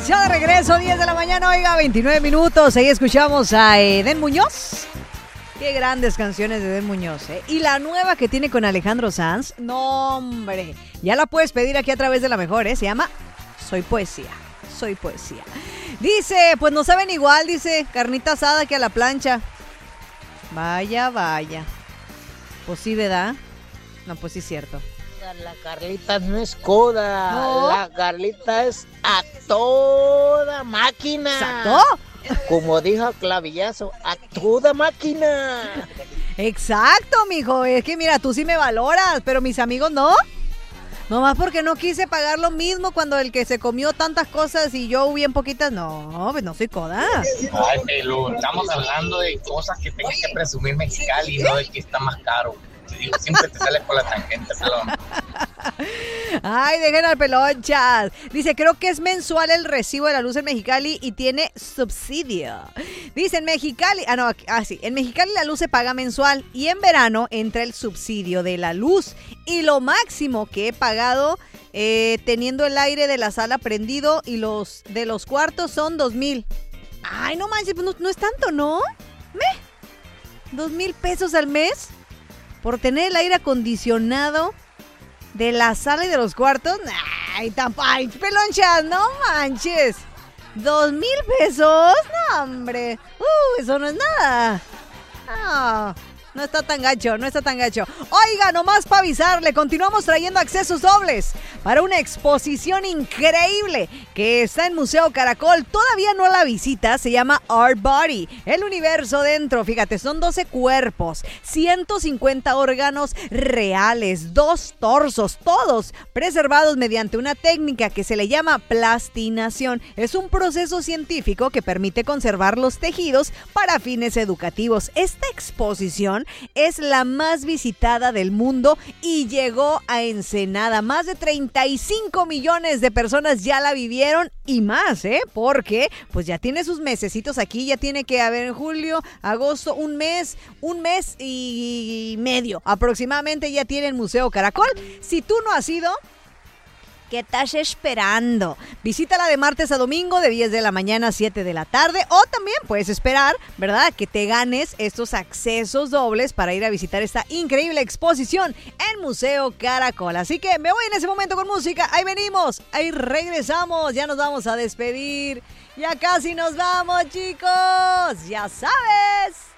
Estamos ya de regreso, 10 de la mañana, oiga, 29 minutos. Ahí escuchamos a Edén Muñoz. Qué grandes canciones de Edén Muñoz, ¿eh? Y la nueva que tiene con Alejandro Sanz, no, hombre. Ya la puedes pedir aquí a través de la mejor, ¿eh? Se llama Soy Poesía. Soy Poesía. Dice, pues no saben igual, dice, carnita asada que a la plancha. Vaya, vaya. Pues sí, ¿verdad? No, pues sí es cierto. La Carlita no es coda, ¿No? La Carlita es a toda máquina. ¿Exacto? Como dijo Clavillazo, a toda máquina. Exacto, mijo. Es que mira, tú sí me valoras, pero mis amigos no. Nomás porque no quise pagar lo mismo cuando el que se comió tantas cosas y yo bien poquitas, no, pues no soy coda. Ay, pero estamos hablando de cosas que tengas que presumir Mexicali, no de que está más caro. Te digo, siempre te sales por la tangente, pelón. Ay, dejen al pelonchas. Dice, creo que es mensual el recibo de la luz en Mexicali y tiene subsidio. Dice, en Mexicali, sí, en Mexicali la luz se paga mensual y en verano entra el subsidio de la luz. Y lo máximo que he pagado teniendo el aire de la sala prendido y los de los cuartos son 2,000. Ay, no manches, pues no es tanto, ¿no? 2,000 pesos al mes por tener el aire acondicionado de la sala y de los cuartos. Ay, ay, pelonchas, no manches. 2,000 pesos, no, hombre. Eso no es nada. No está tan gacho, no está tan gacho. Oiga, nomás para avisarle, continuamos trayendo accesos dobles para una exposición increíble que está en Museo Caracol. Todavía no la visita, se llama Our Body, el universo dentro. Fíjate, son 12 cuerpos, 150 órganos reales, 2 torsos, todos preservados mediante una técnica que se le llama plastinación. Es un proceso científico que permite conservar los tejidos para fines educativos. Esta exposición es la más visitada del mundo y llegó a Ensenada. Más de 35 millones de personas ya la vivieron y más, porque pues ya tiene sus mesecitos aquí, ya tiene que haber en julio, agosto, un mes y medio aproximadamente ya tiene el Museo Caracol. Si tú no has ido, ¿qué estás esperando? Visítala de martes a domingo de 10 de la mañana a 7 de la tarde, o también puedes esperar, ¿verdad?, que te ganes estos accesos dobles para ir a visitar esta increíble exposición en Museo Caracol. Así que me voy en ese momento con música. Ahí venimos, ahí regresamos, ya nos vamos a despedir. Ya casi nos vamos, chicos. Ya sabes.